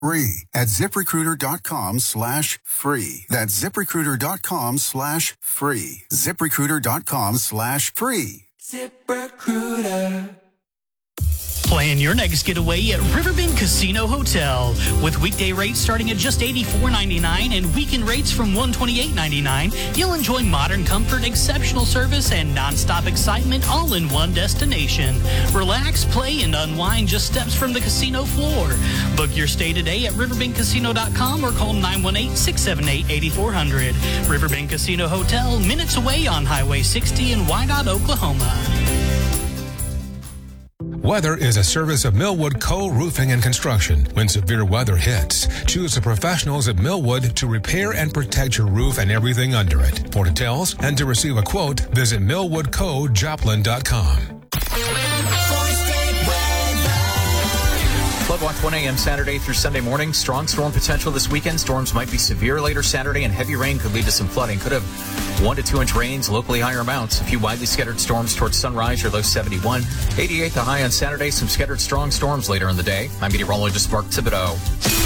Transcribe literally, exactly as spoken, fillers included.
free at ZipRecruiter.com slash free. That's ZipRecruiter.com slash free. ZipRecruiter.com slash free. ZipRecruiter. Plan your next getaway at Riverbend Casino Hotel. With weekday rates starting at just eighty-four ninety-nine and weekend rates from one twenty-eight ninety-nine, you'll enjoy modern comfort, exceptional service, and nonstop excitement all in one destination. Relax, play, and unwind just steps from the casino floor. Book your stay today at riverbend casino dot com or call nine one eight, six seven eight, eight four zero zero. Riverbend Casino Hotel, minutes away on Highway sixty in Wyandotte, Oklahoma. Weather is a service of Millwood Coal Roofing and Construction. When severe weather hits, choose the professionals at Millwood to repair and protect your roof and everything under it. For details and to receive a quote, visit millwood co joplin dot com. Flood watch one a.m. Saturday through Sunday morning. Strong storm potential this weekend. Storms might be severe later Saturday, and heavy rain could lead to some flooding. Could have one to two inch rains, locally higher amounts. A few widely scattered storms towards sunrise. Your low seventy-one. eighty-eight the high on Saturday. Some scattered strong storms later in the day. I'm meteorologist Mark Thibodeau.